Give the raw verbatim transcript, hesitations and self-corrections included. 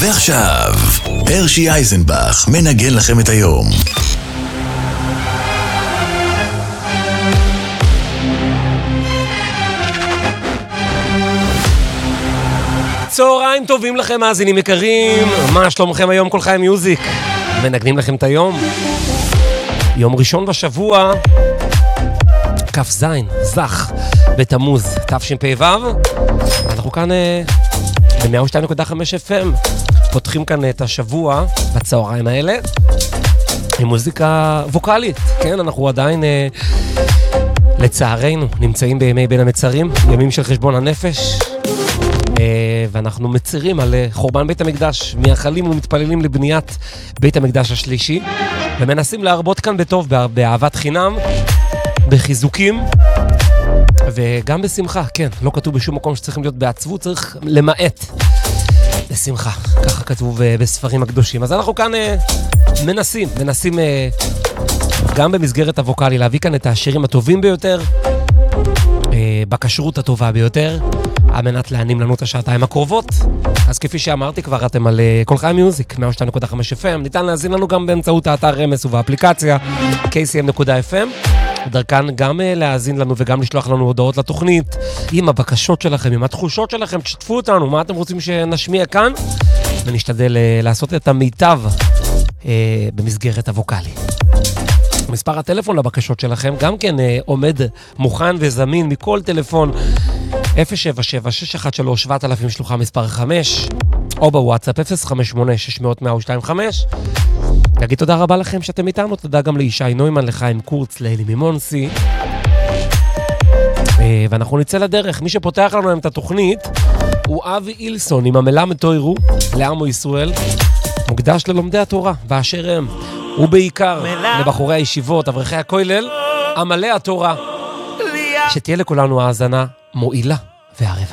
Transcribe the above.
ועכשיו, הרשי אייזנבך מנגן לכם את היום. צהריים טובים לכם מאזינים יקרים, מה שלומכם היום? כל חיים מיוזיק מנגנים לכם את היום. יום ראשון בשבוע, כף זין, זך, בתמוז, תשפ"ו. אנחנו כאן ב-מאה ושתיים נקודה חמש אף אם, פותחים כאן את השבוע בצהריים האלה עם מוזיקה ווקלית. כן, אנחנו עדיין לצערנו נמצאים בימי בין המצרים, ימים של חשבון הנפש, ואנחנו מצירים על חורבן בית המקדש, מייחלים ומתפללים לבניית בית המקדש השלישי, ומנסים להרבות כאן בטוב, באהבת חינם, בחיזוקים וגם בשמחה. כן, לא כתוב בשום מקום שצריכים להיות בעצבות, צריך למעט בשמחה, ככה כתוב בספרים הקדושים. אז אנחנו כאן מנסים, מנסים גם במסגרת הווקלי להביא כאן את השירים הטובים ביותר, בכשרות הטובה ביותר, על מנת להנים לנו את השעתיים הקרובות. אז כפי שאמרתי כבר, אתם על כל חיים מיוזיק, מאה ושתיים נקודה חמש אף אם, ניתן להזין לנו גם באמצעות האתר רמס ובאפליקציה קיי סי אם נקודה אף אם, דרכן גם להאזין לנו וגם לשלוח לנו הודעות לתוכנית עם הבקשות שלכם, עם התחושות שלכם, תשתפו אותנו, מה אתם רוצים שנשמיע כאן, ונשתדל לעשות את המיטב אה, במסגרת הווקלי. מספר הטלפון לבקשות שלכם גם כן אה, עומד מוכן וזמין מכל טלפון, אפס שבע שבע שש אחת שלוש שבע אלף שלוחה מספר חמש, או בוואטסאפ אפס חמש שמונה שש מאות מאה ושתיים וחמש. נגיד תודה רבה לכם שאתם איתנו, תודה גם לישי נוימן, לחיים קורץ, לאלי מימונסי, ואנחנו נצא לדרך. מי שפותח לנו את התוכנית הוא אבי אילסון עם המלמד תוירו לעמו ישראל, מוקדש ללומדי התורה באשר הם, ובעיקר לבחורי הישיבות, אברכי הכולל, עמלי התורה. שתהיה לכולנו האזנה מועילה וערבה.